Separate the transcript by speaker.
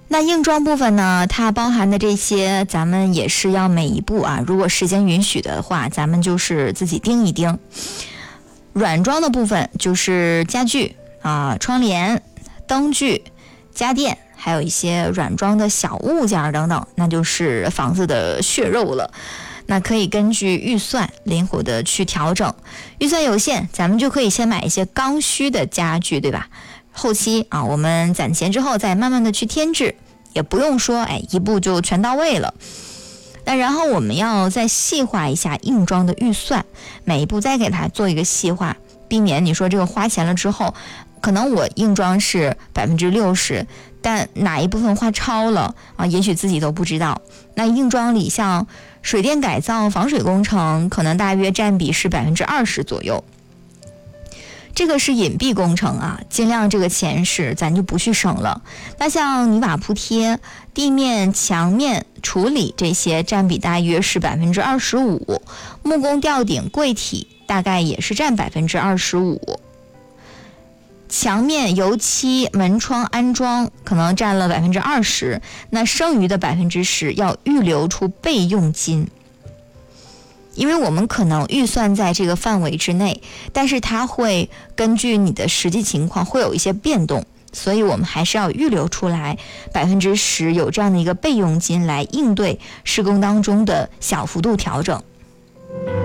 Speaker 1: 那硬装部分呢，它包含的这些咱们也是要每一步啊，如果时间允许的话，咱们就是自己盯一盯。软装的部分就是家具啊、窗帘、灯具、家电，还有一些软装的小物件等等，那就是房子的血肉了。那可以根据预算灵活的去调整，预算有限，咱们就可以先买一些刚需的家具，对吧？后期啊，我们攒钱之后再慢慢的去添置，也不用说一步就全到位了。那然后我们要再细化一下硬装的预算，每一步再给它做一个细化，避免你说这个花钱了之后，可能我硬装是60%，但哪一部分花超了啊？也许自己都不知道。那硬装里像水电改造、防水工程，可能大约占比是20%左右。这个是隐蔽工程啊，尽量这个钱是咱就不去省了。那像泥瓦铺贴、地面墙面处理这些占比大约是25%，木工吊顶柜体大概也是占25%，墙面油漆门窗安装可能占了20%，那剩余的10%要预留出备用金。因为我们可能预算在这个范围之内，但是它会根据你的实际情况会有一些变动，所以我们还是要预留出来10%，有这样的一个备用金来应对施工当中的小幅度调整。